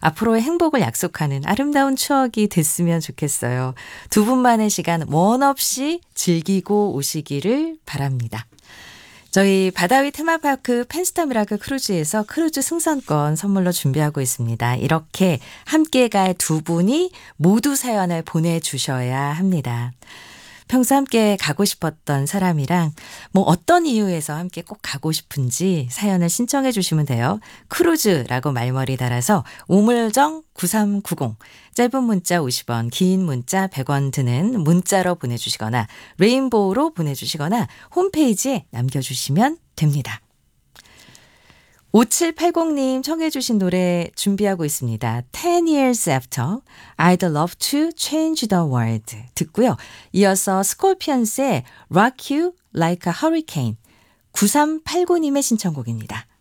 앞으로의 행복을 약속하는 아름다운 추억이 됐으면 좋겠어요. 두 분만의 시간 원 없이 즐기고 오시기를 바랍니다. 저희 바다위 테마파크 펜스타미라클 크루즈에서 크루즈 승선권 선물로 준비하고 있습니다. 이렇게 함께 갈 두 분이 모두 사연을 보내주셔야 합니다. 평소 함께 가고 싶었던 사람이랑 어떤 이유에서 함께 꼭 가고 싶은지 사연을 신청해 주시면 돼요. 크루즈라고 말머리 달아서 우물정 9390 짧은 문자 50원 긴 문자 100원 드는 문자로 보내주시거나 레인보우로 보내주시거나 홈페이지에 남겨주시면 됩니다. 5780님 청해 주신 노래 준비하고 있습니다. 10 years after, I'd love to change the world 듣고요. 이어서 스콜피언스의 Rock You Like a Hurricane 9389님의 신청곡입니다.